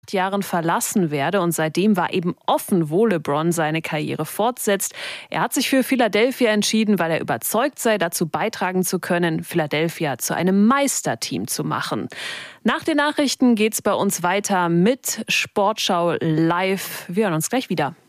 8 Jahren verlassen werde. Und seitdem war eben offen, wo LeBron seine Karriere fortsetzt. Er hat sich für Philadelphia entschieden, weil er überzeugt sei, dazu beitragen zu können, Philadelphia zu einem Meisterteam zu machen. Nach den Nachrichten geht's bei uns weiter mit Sportschau live. Wir hören uns gleich wieder.